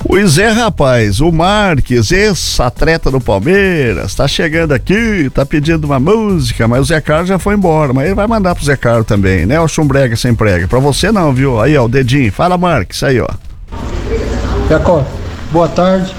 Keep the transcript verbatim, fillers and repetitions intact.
Pois é, rapaz, o Marques, ex-atleta do Palmeiras, tá chegando aqui, tá pedindo uma música, mas o Zé Carlos já foi embora, mas ele vai mandar pro Zé Carlos também, né? O chumbrega sem prega, pra você não, viu? Aí, ó, o dedinho, fala, Marques, aí, ó. Jacó, boa tarde.